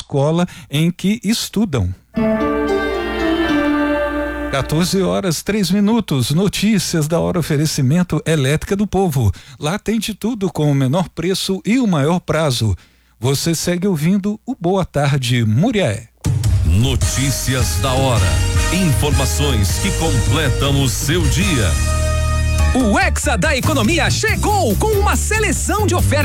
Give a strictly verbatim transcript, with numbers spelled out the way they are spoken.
escola em que estudam. quatorze horas, três minutos, notícias da hora, oferecimento Elétrica do Povo. Lá tem de tudo com o menor preço e o maior prazo. Você segue ouvindo o Boa Tarde Muriaé. Notícias da hora. Informações que completam o seu dia. O Hexa da Economia chegou com uma seleção de ofertas